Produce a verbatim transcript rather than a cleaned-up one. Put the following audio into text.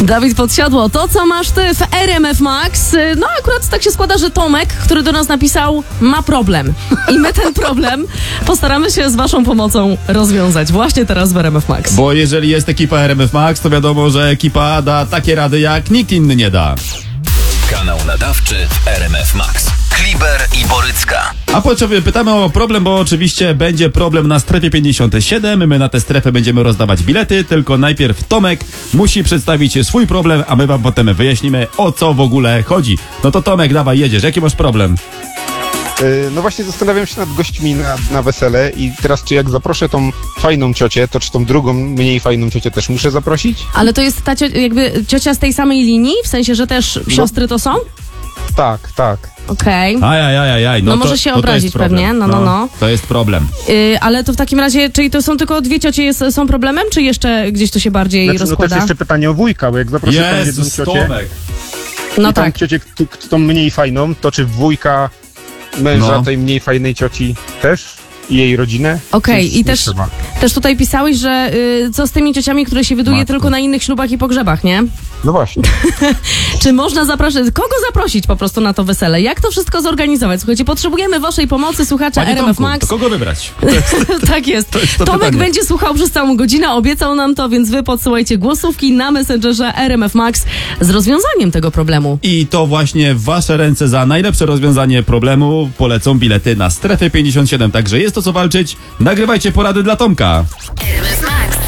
Dawid Podsiadło, to co masz ty w R M F Max? No akurat tak się składa, że Tomek, który do nas napisał, ma problem. I my ten problem postaramy się z waszą pomocą rozwiązać właśnie teraz w R M F Max. Bo jeżeli jest ekipa R M F Max, to wiadomo, że ekipa da takie rady, jak nikt inny nie da. Kanał nadawczy R M F Max. Kliber i Borycka. A po co pytamy o problem, bo oczywiście będzie problem na strefie pięćdziesiąt siedem. My na tę strefę będziemy rozdawać bilety, tylko najpierw Tomek musi przedstawić swój problem, a my wam potem wyjaśnimy, o co w ogóle chodzi. No to Tomek, dawaj, jedziesz. Jaki masz problem? No właśnie zastanawiam się nad gośćmi na, na wesele i teraz czy jak zaproszę tą fajną ciocię, to czy tą drugą, mniej fajną ciocię też muszę zaprosić? Ale to jest ta cio- jakby ciocia z tej samej linii? W sensie, że też siostry to są? Tak, tak. Okej. Aj, aj, aj, aj. No, No to, może się no to obrazić jest problem. pewnie, no, no, no. To jest problem. Yy, ale to w takim razie, czyli to są tylko dwie ciocie jest, są problemem, czy jeszcze gdzieś to się bardziej Znaczy, no to jest rozkłada? jeszcze pytanie o wujka, bo jak zaproszę tą jedną Jezus, ciocię Tomek. No i tą tak. ciocię, k- k- tą mniej fajną, to czy wujka męża No. tej mniej fajnej cioci też? I jej rodzinę? Okej, Czy i nie też, trzeba? też tutaj pisałeś, że y, co z tymi ciociami, które się wyduje Matko. tylko na innych ślubach i pogrzebach, nie? No właśnie. Czy można zapraszać, kogo zaprosić po prostu na to wesele? Jak to wszystko zorganizować? Słuchajcie, potrzebujemy waszej pomocy, słuchacze Panie R M F Tomku, Max. to kogo wybrać? Tak jest. To jest to Tomek pytanie. będzie słuchał przez całą godzinę, obiecał nam to, więc wy podsyłajcie głosówki na Messengerze R M F Max z rozwiązaniem tego problemu. I to właśnie w wasze ręce za najlepsze rozwiązanie problemu polecą bilety na strefę pięćdziesiąt siedem. Także jest to co walczyć. Nagrywajcie porady dla Tomka. R M F Max.